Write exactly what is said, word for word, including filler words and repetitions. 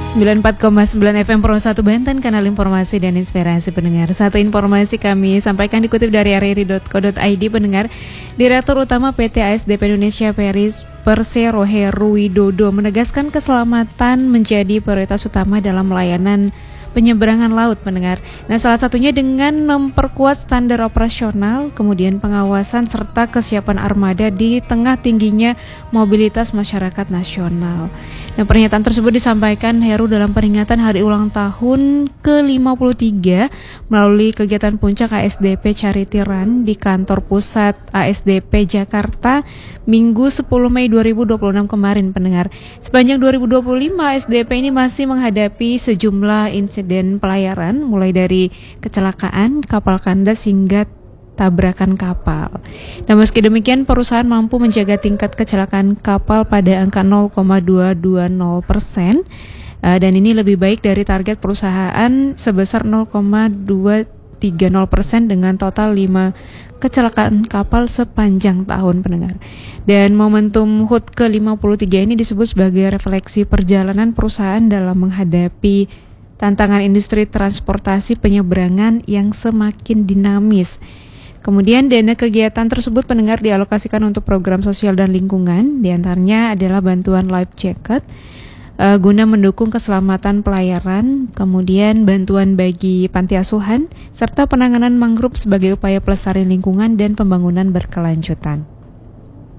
sembilan puluh empat koma sembilan F M Pro satu Banten, kanal informasi dan inspirasi pendengar. Satu informasi kami sampaikan dikutip dari r r i dot co dot i d pendengar. Direktur Utama P T A S D P Indonesia Peris Persero Heru Widodo menegaskan keselamatan menjadi prioritas utama dalam layanan penyeberangan laut pendengar. Nah, salah satunya dengan memperkuat standar operasional, kemudian pengawasan serta kesiapan armada di tengah tingginya mobilitas masyarakat nasional. Nah, pernyataan tersebut disampaikan Heru dalam peringatan hari ulang tahun ke lima puluh tiga melalui kegiatan puncak A S D P Charity Run di kantor pusat A S D P Jakarta Minggu sepuluh Mei dua ribu dua puluh enam kemarin pendengar. Sepanjang dua ribu dua puluh lima A S D P ini masih menghadapi sejumlah insiden insiden pelayaran mulai dari kecelakaan kapal kandas hingga tabrakan kapal. Dan meski demikian perusahaan mampu menjaga tingkat kecelakaan kapal pada angka nol koma dua dua nol persen uh, dan ini lebih baik dari target perusahaan sebesar nol koma dua tiga nol persen dengan total lima kecelakaan kapal sepanjang tahun pendengar. Dan momentum H U T ke lima puluh tiga ini disebut sebagai refleksi perjalanan perusahaan dalam menghadapi tantangan industri transportasi penyeberangan yang semakin dinamis. Kemudian dana kegiatan tersebut pendengar dialokasikan untuk program sosial dan lingkungan, diantaranya adalah bantuan life jacket uh, guna mendukung keselamatan pelayaran, kemudian bantuan bagi panti asuhan, serta penanganan mangrove sebagai upaya pelestarian lingkungan dan pembangunan berkelanjutan.